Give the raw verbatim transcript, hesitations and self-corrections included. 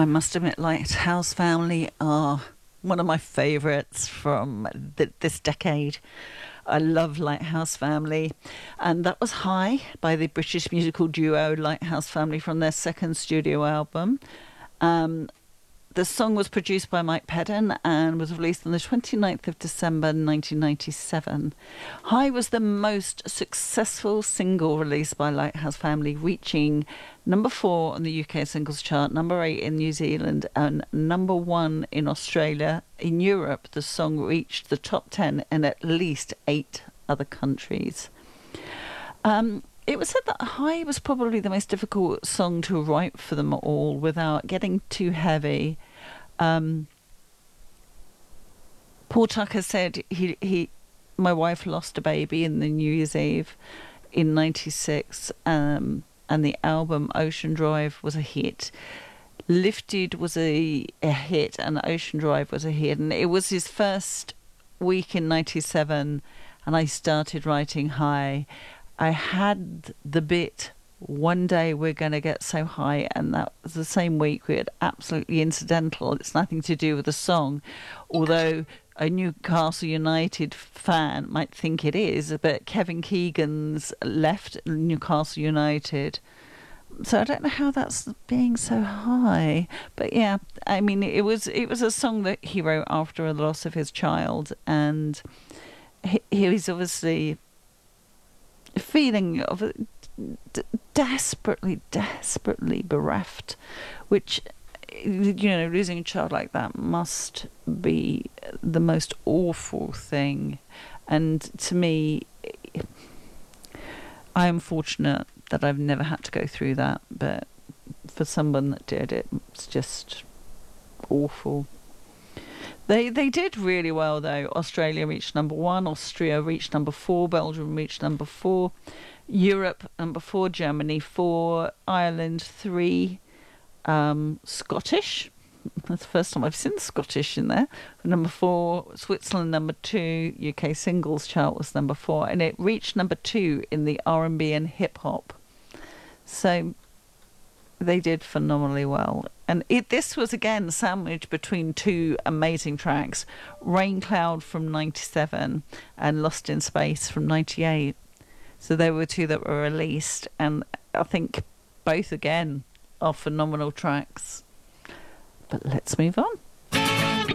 I must admit, Lighthouse Family are one of my favourites from th- this decade. I love Lighthouse Family. And that was High by the British musical duo Lighthouse Family from their second studio album. Um, the song was produced by Mike Pedden and was released on the twenty-ninth of December nineteen ninety-seven. High was the most successful single released by Lighthouse Family, reaching number four on the U K singles chart, number eight in New Zealand, and number one in Australia. In Europe, the song reached the top ten in at least eight other countries. Um, it was said that High was probably the most difficult song to write for them all without getting too heavy. Um, Paul Tucker said he, he, my wife lost a baby in the New Year's Eve in ninety-six, um, and the album Ocean Drive was a hit. Lifted was a, a hit, and Ocean Drive was a hit, and it was his first week in ninety-seven, and I started writing High. I had the bit, one day we're going to get so high, and that was the same week. We had absolutely incidental. It's nothing to do with the song, although a Newcastle United fan might think it is, but Kevin Keegan's left Newcastle United. So I don't know how that's being so high. But yeah, I mean, it was it was a song that he wrote after the loss of his child, and he, he's obviously feeling of d- desperately, desperately bereft, which, you know, losing a child like that must be the most awful thing. And to me, I am fortunate that I've never had to go through that, but for someone that did, it's just awful. They they did really well, though. Australia reached number one, Austria reached number four, Belgium reached number four, Europe number four, Germany four, Ireland three, um, Scottish. That's the first time I've seen Scottish in there. Number four, Switzerland number two, U K singles chart was number four, and it reached number two in the R and B and hip hop. So they did phenomenally well. And it, this was again sandwiched between two amazing tracks, Rain Cloud from ninety-seven and Lost in Space from ninety-eight. So they were two that were released, and I think both again are phenomenal tracks. But let's move on.